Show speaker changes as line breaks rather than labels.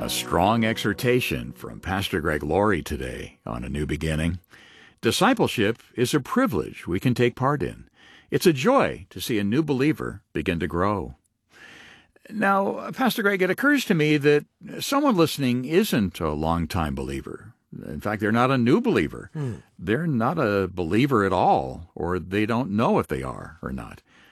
A strong exhortation from Pastor Greg Laurie today on A New Beginning. Discipleship is a privilege we can take part in. It's a joy to see a new believer begin to grow. Now, Pastor Greg, it occurs to me that someone listening isn't a longtime believer. In fact, they're not a new believer. They're not a believer at all, or they don't know if they are or not.